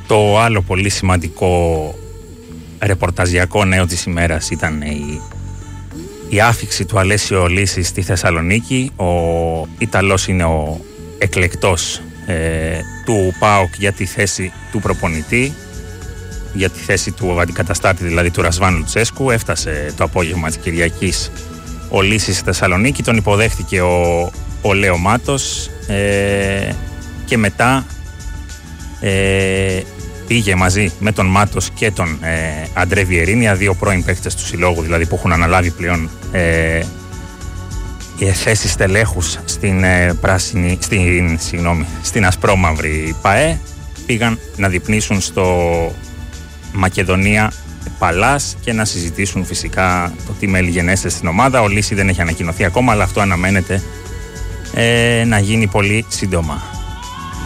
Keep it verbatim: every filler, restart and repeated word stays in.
Το άλλο πολύ σημαντικό ρεπορταζιακό νέο της ημέρας ήταν η, η άφιξη του Αλέσιο Λύση στη Θεσσαλονίκη. Ο Ιταλός είναι ο εκλεκτός ε, του ΠΑΟΚ για τη θέση του προπονητή, για τη θέση του αντικαταστάτη, δηλαδή του Ρασβάν Λουτσέσκου. Έφτασε το απόγευμα της Κυριακής ο Λύσης στη Θεσσαλονίκη, τον υποδέχτηκε ο, ο Λέο Μάτος ε, και μετά ε, πήγε μαζί με τον Μάτος και τον ε, Αντρέ Βιερίνια, δύο πρώην παίκτες του συλλόγου, δηλαδή που έχουν αναλάβει πλέον ε, θέσεις τελέχους στην, ε, πράσινη, στην, συγγνώμη, στην ασπρόμαυρη ΠΑΕ. Πήγαν να διπνήσουν στο Μακεδονία Παλάς και να συζητήσουν φυσικά το τι μέλη γενέστε στην ομάδα. Ο Λύση δεν έχει ανακοινωθεί ακόμα, αλλά αυτό αναμένεται ε, να γίνει πολύ σύντομα.